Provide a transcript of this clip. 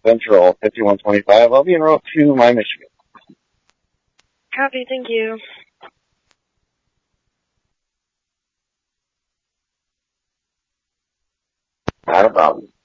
Central 5125. I'll be en route to my Michigan. Copy, thank you. Not a problem.